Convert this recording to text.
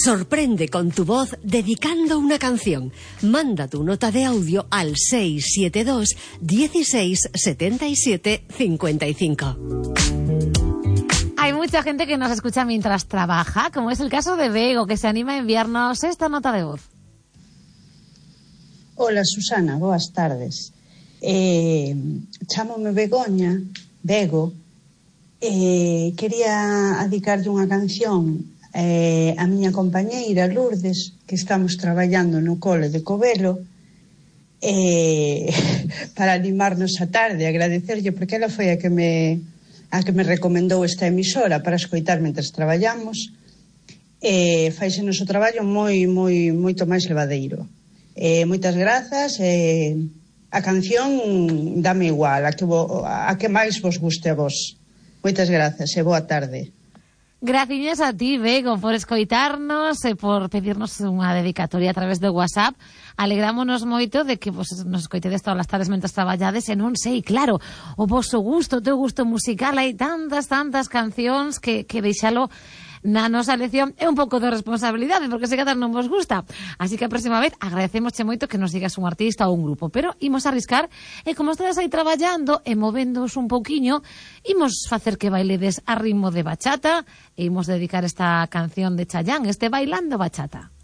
Sorprende con tu voz dedicando una canción. Manda tu nota de audio al 672 16 77 55. Hay mucha gente que nos escucha mientras trabaja, como es el caso de Bego, que se anima a enviarnos esta nota de voz. Hola, Susana, boas tardes. Chámome Bego, quería dedicarlle unha canción a miña compañeira Lourdes, que estamos traballando no cole de Covelo, para animarnos a tarde, agradecerlle porque ela foi a que me recomendou esta emisora para escoitar mentres traballamos. Faise noso traballo moito máis levadeiro. Moitas grazas. A canción dame igual, a que máis vos guste a vos. Moitas grazas e boa tarde. Graciñas a ti, Bego, por escoitarnos e por pedirnos unha dedicatoria a través de WhatsApp. Alegrámonos moito de que vos nos escoitedes todas as tardes mentre traballades e non sei, claro, o vosso gusto, o teu gusto musical, hai tantas cancións que deixalo na nosa lección é un pouco de responsabilidade, porque se cada non vos gusta. Así que a próxima vez agradecemosche moito que nos digas un artista ou un grupo, pero imos arriscar e como estades aí traballando e movéndoos un pouquiño, imos facer que bailedes a ritmo de bachata e imos dedicar esta canción de Chayanne, este Bailando Bachata.